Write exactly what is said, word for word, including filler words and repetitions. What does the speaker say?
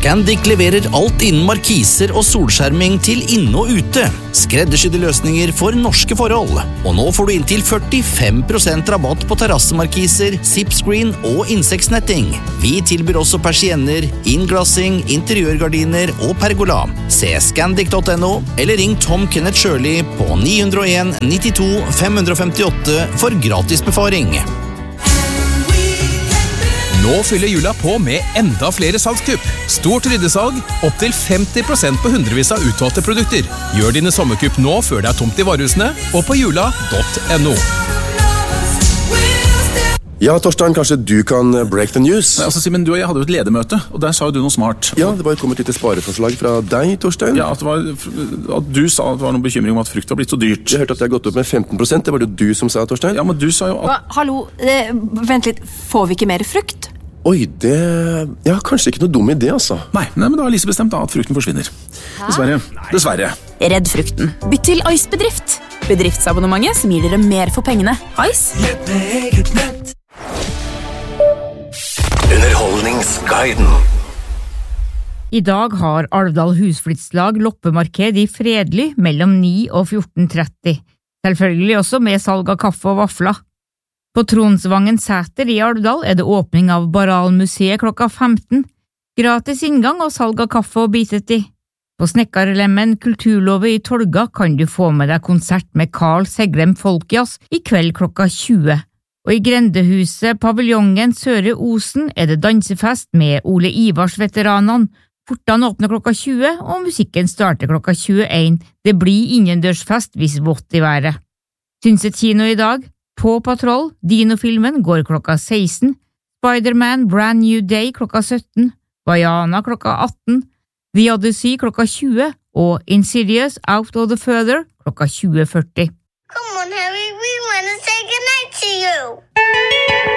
Scandic leverer alt innen markiser og solskjerming til inne og ute. Skreddersydde løsninger for norske forhold. Og nå får du inntil førtifem prosent rabatt på terrassemarkiser, zipscreen og insektsnetting. Vi tilbyr også persienner, innglassing, interiørgardiner og pergola. Se scandic punktum no eller ring Tom Kenneth Shirley på ni null en nittito fem femtiåtte for gratis befaring. Nå fyller jula på med enda flere salgskupp. Stort ryddesalg, opp til femti prosent på hundrevis av utvalgte produkter. Gjør dine sommerkupp nå før det er tomt i varehusene, og på jula punktum no. Ja, Torstein, kanskje du kan break the news? Nei, altså, Simen, du og jeg hadde jo et ledermøte, og der sa jo du noe smart. Ja, det var kommet litt spareforslag fra deg, Torstein. Ja, at, det var, at du sa at det var noen bekymring om at frukt var blitt så dyrt. Jeg hørte at det har gått opp med femten prosent, det var det du som sa, Torstein. Ja, men du sa jo at... Hva? Hallo, eh, vent litt, får vi ikke mer frukt? Oi, det... Ja, kanskje ikke noe dum idé, altså. Nei, nei men da har Lise bestemt da at frukten forsvinner. Hæ? Dessverre. Nei. Dessverre. Redd frukten. Bytt til Ice Bedrift. Bedriftsabonnementet som gir dere mer for pengene. Ice? Lett med eget nett. Underholdningsguiden. I dag har Alvdal husflidslag loppemarked i Fredly mellom ni og fjorten tretti. Selvfølgelig også med salg av kaffe og vafler. På Tronsvangen Sæter i Alvdal er det åpning av Baralmuseet klokka femten. Gratis inngang og salg av kaffe og biteti. På Snekkarlemmen Kulturlove i Tolga kan du få med deg konsert med Carl Seglem Folkjazz i kveld klokka tjue. Og i Grendehuset Paviljongen Søre Osen er det dansefest med Ole Ivars veteranene. Portene åpner klokka tjue, og musikken starter klokka tjueen. Det blir innendørsfest hvis vått i været. Tynset kino i dag. På Patrol, Dino-filmen går klokka seksten. Spider-Man Brand New Day klokka sytten. Vaiana klokka atten. The Odyssey klokka tjue. Og Insidious Out of the Further klokka tjue førti. Come on, Harry, we want to say goodnight to you.